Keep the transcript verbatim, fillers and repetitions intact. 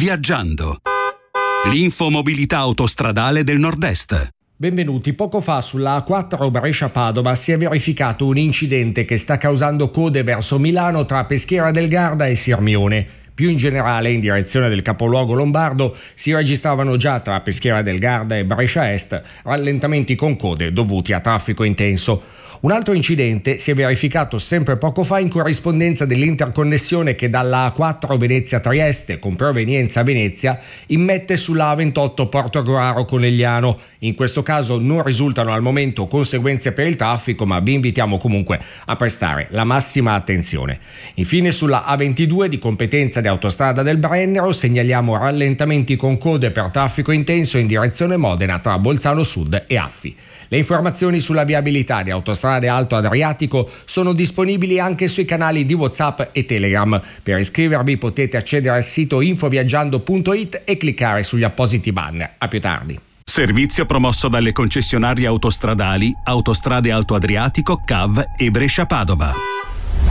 Viaggiando. L'infomobilità autostradale del Nord-Est. Benvenuti. Poco fa sulla A quattro Brescia-Padova si è verificato un incidente che sta causando code verso Milano tra Peschiera del Garda e Sirmione. Più in generale, in direzione del capoluogo lombardo, si registravano già tra Peschiera del Garda e Brescia Est rallentamenti con code dovuti a traffico intenso. Un altro incidente si è verificato sempre poco fa in corrispondenza dell'interconnessione che dalla A quattro Venezia-Trieste con provenienza a Venezia immette sulla A ventotto Portogruaro-Conegliano. In questo caso non risultano al momento conseguenze per il traffico, ma vi invitiamo comunque a prestare la massima attenzione. Infine sulla A ventidue di competenza di Autostrada del Brennero segnaliamo rallentamenti con code per traffico intenso in direzione Modena tra Bolzano Sud e Affi. Le informazioni sulla viabilità di Autostrade Alto Adriatico sono disponibili anche sui canali di WhatsApp e Telegram. Per iscrivervi potete accedere al sito infoviaggiando punto it e cliccare sugli appositi banner. A più tardi. Servizio promosso dalle concessionarie autostradali Autostrade Alto Adriatico, C A V e Brescia Padova.